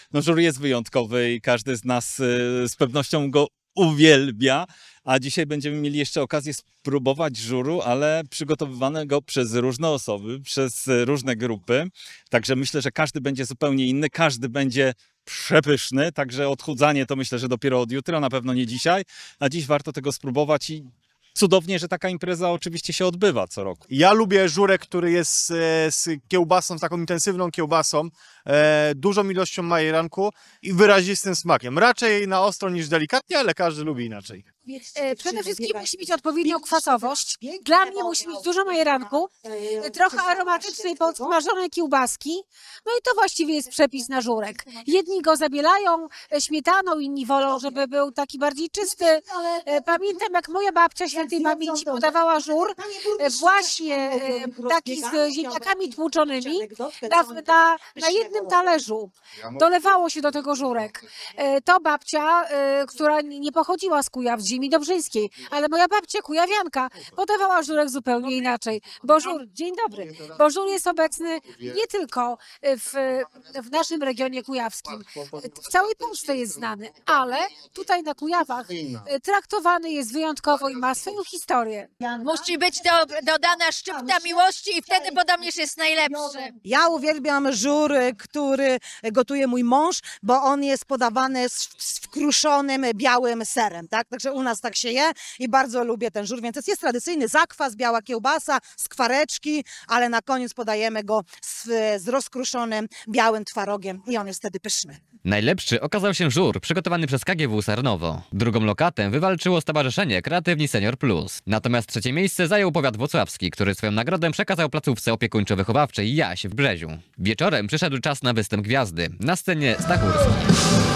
no jury jest wyjątkowy i każdy z nas z pewnością go uwielbia, a dzisiaj będziemy mieli jeszcze okazję spróbować żuru, ale przygotowywanego przez różne osoby, przez różne grupy. Także myślę, że każdy będzie zupełnie inny, każdy będzie przepyszny, także odchudzanie to myślę, że dopiero od jutra, na pewno nie dzisiaj, a dziś warto tego spróbować i cudownie, że taka impreza oczywiście się odbywa co roku. Ja lubię żurek, który jest z kiełbasą, z taką intensywną kiełbasą, dużą ilością majeranku i wyrazistym smakiem. Raczej na ostro niż delikatnie, ale każdy lubi inaczej. Przede wszystkim musi mieć odpowiednią kwasowość. Dla mnie musi mieć dużo majeranku, trochę aromatycznej podsmażonej kiełbaski. No i to właściwie jest przepis na żurek. Jedni go zabielają śmietaną, inni wolą, żeby był taki bardziej czysty. Pamiętam, jak moja babcia świętej pamięci podawała żur właśnie taki z ziemniakami tłuczonymi na jednym talerzu. Dolewało się do tego żurek. To babcia, która nie pochodziła z Kujaw, z ziemi dobrzyńskiej, ale moja babcia kujawianka podawała żurek zupełnie inaczej. Bo żur, dzień dobry, bo żur jest obecny nie tylko w naszym regionie kujawskim, w całej Polsce jest znany, ale tutaj na Kujawach traktowany jest wyjątkowo i ma swoją historię. Musi być dodana szczypta miłości i wtedy podobnież jest najlepszy. Ja uwielbiam żur, który gotuje mój mąż, bo on jest podawany z wkruszonym białym serem, tak? Także u nas tak się je i bardzo lubię ten żur, więc jest tradycyjny zakwas, biała kiełbasa, skwareczki, ale na koniec podajemy go z rozkruszonym białym twarogiem i on jest wtedy pyszny. Najlepszy okazał się żur przygotowany przez KGW Sarnowo. Drugą lokatę wywalczyło Stowarzyszenie Kreatywni Senior Plus. Natomiast trzecie miejsce zajął powiat włocławski, który swoją nagrodę przekazał placówce opiekuńczo-wychowawczej Jaś w Brzeziu. Wieczorem przyszedł czas na występ gwiazdy. Na scenie Stachurski.